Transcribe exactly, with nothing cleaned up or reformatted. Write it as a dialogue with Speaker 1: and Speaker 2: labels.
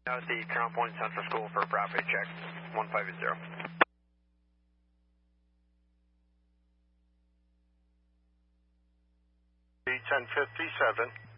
Speaker 1: Now at the Crown Point Central School for a property check, one five zero.
Speaker 2: ten fifty-seven.